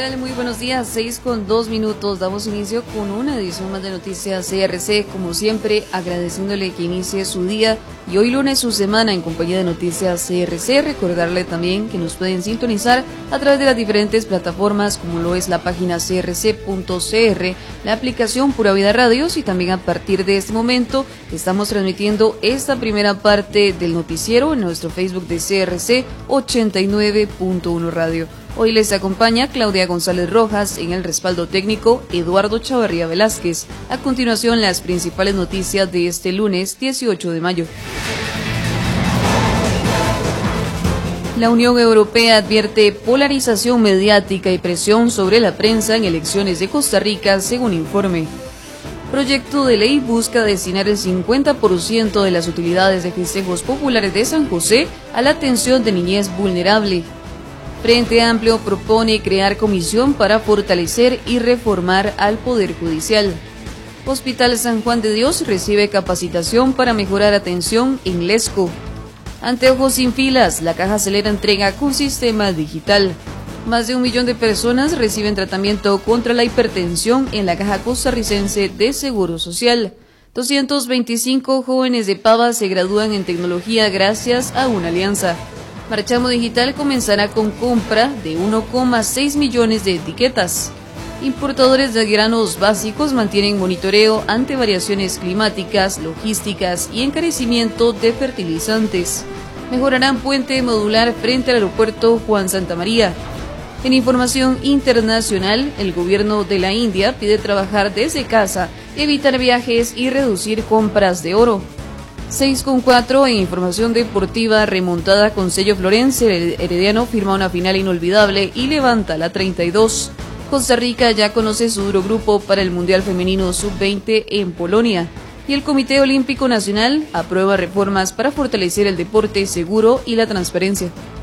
tal? Muy buenos días, 6:02. Damos inicio con una edición más de Noticias CRC, como siempre, agradeciéndole que inicie su día y hoy lunes su semana en compañía de Noticias CRC. Recordarle también que nos pueden sintonizar a través de las diferentes plataformas, como lo es la página crc.cr, la aplicación Pura Vida Radios, y también a partir de este momento estamos transmitiendo esta primera parte del noticiero en nuestro Facebook de CRC 89.1 Radio. Hoy les acompaña Claudia González Rojas, en el respaldo técnico Eduardo Chavarría Velázquez. A continuación, las principales noticias de este lunes 18 de mayo. La Unión Europea advierte polarización mediática y presión sobre la prensa en elecciones de Costa Rica, según informe. Proyecto de ley busca destinar el 50% de las utilidades de festejos populares de San José a la atención de niñez vulnerable. Frente Amplio propone crear comisión para fortalecer y reformar al Poder Judicial. Hospital San Juan de Dios recibe capacitación para mejorar atención en Lesco. Anteojos sin filas, la Caja Acelera entrega con sistema digital. Más de 1 millón de personas reciben tratamiento contra la hipertensión en la Caja Costarricense de Seguro Social. 225 jóvenes de Pava se gradúan en tecnología gracias a una alianza. Marchamo Digital comenzará con compra de 1,6 millones de etiquetas. Importadores de granos básicos mantienen monitoreo ante variaciones climáticas, logísticas y encarecimiento de fertilizantes. Mejorarán puente modular frente al aeropuerto Juan Santamaría. En información internacional, el gobierno de la India pide trabajar desde casa, evitar viajes y reducir compras de oro. 6:04 en información deportiva, remontada con sello Florense, el herediano firma una final inolvidable y levanta la 32. Costa Rica ya conoce su duro grupo para el Mundial Femenino Sub-20 en Polonia. Y el Comité Olímpico Nacional aprueba reformas para fortalecer el deporte seguro y la transparencia.